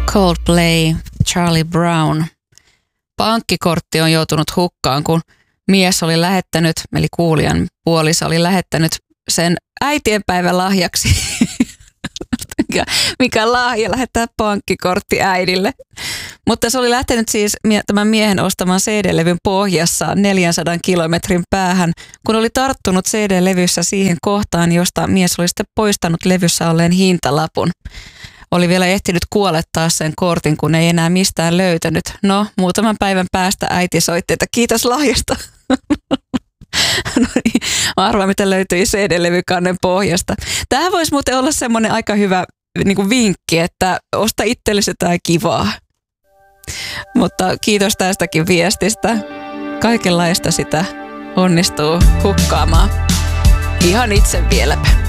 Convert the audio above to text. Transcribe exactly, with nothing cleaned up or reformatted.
Coldplay, Charlie Brown. Pankkikortti on joutunut hukkaan, kun mies oli lähettänyt, eli kuulijan puoliso oli lähettänyt sen äitienpäivän lahjaksi. mikä, mikä lahja lähettää pankkikortti äidille. Mutta se oli lähtenyt siis tämän miehen ostamaan C D-levyn pohjassa neljänsadan kilometrin päähän, kun oli tarttunut C D-levyssä siihen kohtaan, josta mies oli sitten poistanut levyssä olleen hintalapun. Oli vielä ehtinyt kuolettaa sen kortin, kun ei enää mistään löytänyt. No, muutaman päivän päästä äiti soitti, että kiitos lahjasta. No niin, arvaa, mitä löytyi C D-levykannen pohjasta. Tämä voisi muuten olla semmoinen aika hyvä niin kuin vinkki, että osta itsellesi jotain kivaa. Mutta kiitos tästäkin viestistä. Kaikenlaista sitä onnistuu hukkaamaan. Ihan itse vieläpä.